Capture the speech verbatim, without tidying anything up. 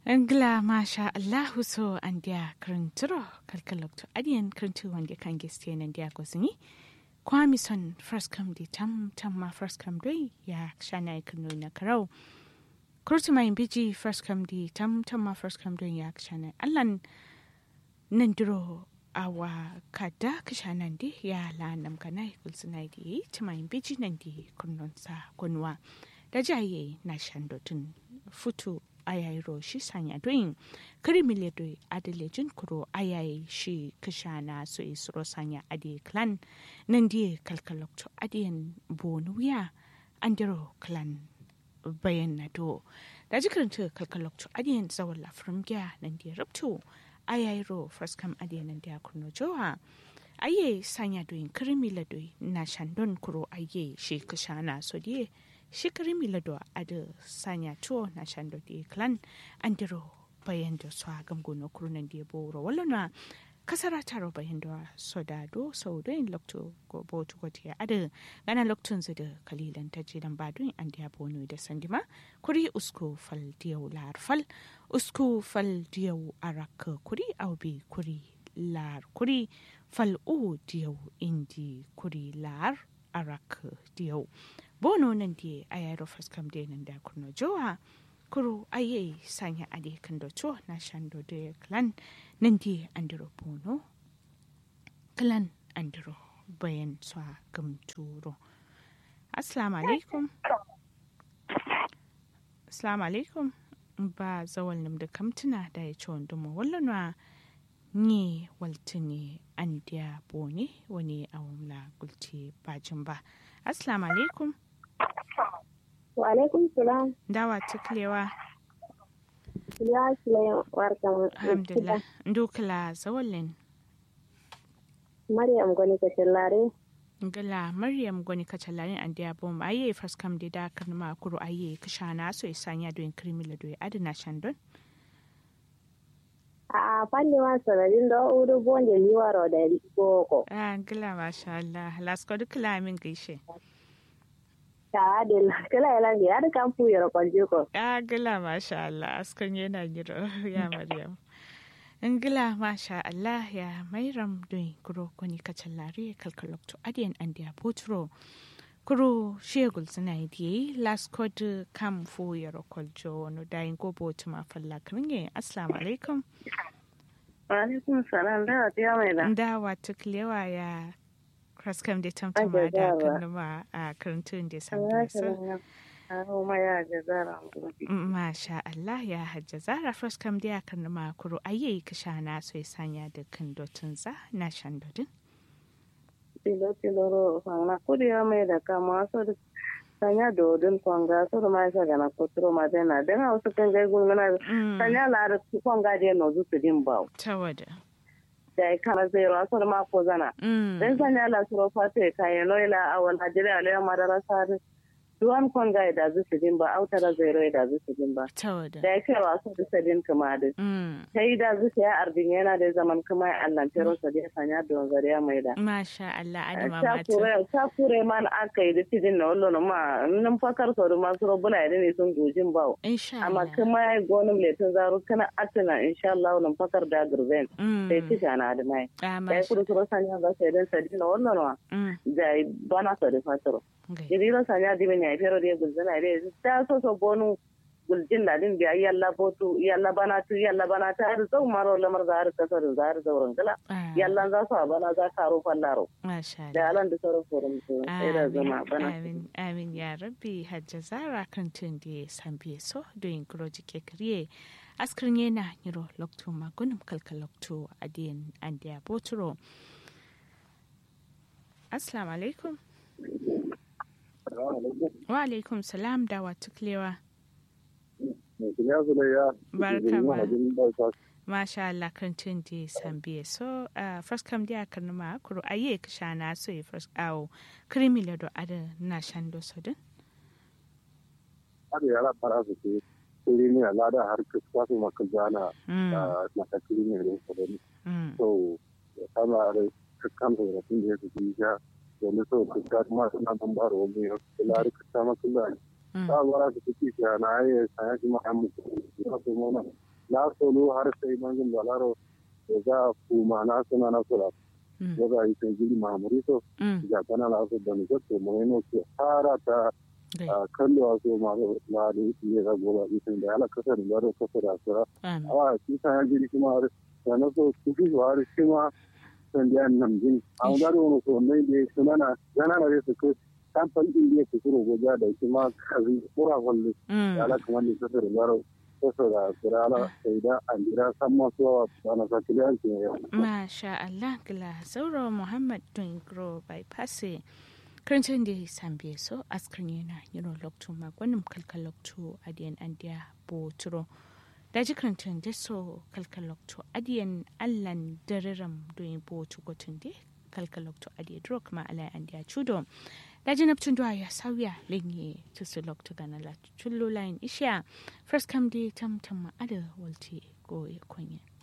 Angla masha Allahu so andia krinturo kalkalokto adian krintu wange kangesti nandia gozini kwami son first come di tam tam ma first come doi ya shana ikunu na karau kurtu mai biji first come di tam tam ma first come doi ya shana allan nandiro awa kada kishanan di ya la nam kanai kulsunai di tamai biji nandi kunnonsa kunwa da jaye na shandotun futu ayayi shi sanya doyin kirimile doi adalejin kuro ayayi shi kishana so isro sanya adi clan nan die kalkalokto adiyan bonuya andiro clan bayan na do da jikirinta kalkalokto adiyan zawon lafrim gya nan die rubto ayayi ro first come adiyan nan dia kurno jowa aye sanya doyin kirimile doi na shandon kuro aye shi kishana so die shikari milado ada sanya tuo na shando di clan andiro bayan da su agam gono kurunan di boro wallana kasara taro bayan da soda do so do in lokto go botu go tiya ada gana loktun zu da kalilan ta jidan badun an dia bono da sandima kuri usko fal diyaw lar fal usko fal diyaw arak kuri awbi kuri lar kuri fal u diyaw indi kuri lar arak diyaw bono nan di ayaro faskam de nan da kurno jowa kuro aye sanya ade kan do to na shando de clan nan di andiro bono clan andiro bayan swa gamturo assalamu alaikum assalamu alaikum ba zawal nim da kamtuna da ya ci wanda mu wallanwa ni waltini andiya bone wani awamla gulti bajin ba assalamu alaikum wa alaikum salam dawa tuklewa ya sile warka alhamdulillah ndukla zawallin maryam goni ko tellare ngala maryam goni ka tellare andiya bom aye first kam de da kan ma kuro aye kishana so isanya do krimila do adina shandon a fanni wa sanadin da uru bonje liwaro da boko ah ngala masha Allah lasko dukla min gaishe ta adil kala yala ni ada kan fu yoro kwanje ko ah ngala masha Allah askan yana giro ya maryam ngala masha Allah ya mayram doin kuro koni kacallare kalkalokto adiyan andiya potro kuro shegul sanaidi lasko de kam fu yoro kwaljo no dayin go botuma falla kringe assalamu alaikum wa alaikum salam da tiya mai da dawa tuklewa ya kraskam da tamtama da kanuma a karantun da sabbin su masha Allah ya hajja zara kraskam da kanuma kuro ayi kishana so sanya da kandotun za na shandodin tilo tilo fanga kuriya mai da kama so sanya dodon kwanga so mai sa gana kotro ma dena dena wasu kan gai gungana sanya lar kwanga de no zu tudin bawo tawada da kana zai raso ma ko zana dan sanya la suro fate kai no ila awal hajire ala madarasa duwan kwanga da zu tudin ba autara zai ro da zu tudin ba tawada da kai wasu da sadin kuma da sai da zu ya ardin yana da zaman kuma Allah tero sa da sanya don zariya mai da masha Allah adama mata ta kure ta kure man akai da tidin na wallo ma nan fakar so da masu robuna da ne sun gojin bawo insha amma kuma ai gonin letin zaru kana atana insha Allah nan fakar da gurben sai tika na da mai sai kudu so sanya ga sai da sadin na wallo ma dai bana so da fataro jiriro sanya dibe ne fero de gulzana de ta so so bonu guljin ladin biya yalla botu yalla bana tu yalla bana ta har zo maro lamar zahar kasar zahar zauren gala yalla za su bana za ka ro fallaro masha da alan da sauran forum to sai da zama bana amin amin ya rabbi hajja zara kan tun da sambiye so doyin groji ke kriye askrin yana niro lokto magunum kalkal lokto adin andiya boturo assalamu alaikum wa alaikum salam da wa tuklewa barka ma masha Allah kan tun di sambiye so first kam dia kan ma kuro aye kishana so first aw krimila do ada na shando so din ada yara para su ke kuri ne Allah da har kusa su maka jana na ta kuri ne ne so din so kama da kan da tun da su ya domin so ka kuma suna nan ba ro mu kula da kama kula ta bara su ci na ai sai kuma an mu ko mu la solo har sai mangin balaro da za ku ma na suna na sura da za yi sai gidi mamuri so da kana la so da ni ko mo no ke fara ta kallo a so ma ma da yi ga goba isin da ala kasar da ro kasar asura a shi ta gidi kuma da na so ku ji har shi ma san da nan din a ga ro so mai da sunana yana da su ko kamfan din da ke kuro goja da shi ma kazi kura wallo ala kuma ni kasar da ro da kurala sai da an jira san masu wani sakiliyar ke yau. Masha Allah, gila sauro Muhammad Dungro bypass karancin da ya sambe so askrin yana yiro lokto magwanin kalkal lokto adiyan andiya boturo. Daji karancin da so kalkal lokto adiyan allan dariram doyin botu gotun de kalkal lokto adiya duro kuma alai andiya chudo. Daji naptun duwa ya sauya lenye tusu lokto gana la chullo lain isha first come day tam tam ada walti go ya konya.